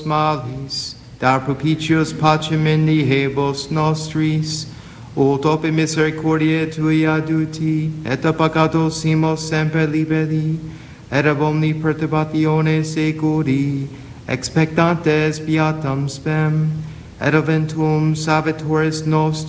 malis, dar propitios pacem in nihebos nostris, ut op misericordiae tui aduti, et a peccatos imos semper liberi, et ab omni perturbatione securi, expectantes beatam spem, et eventum salvatoris nostri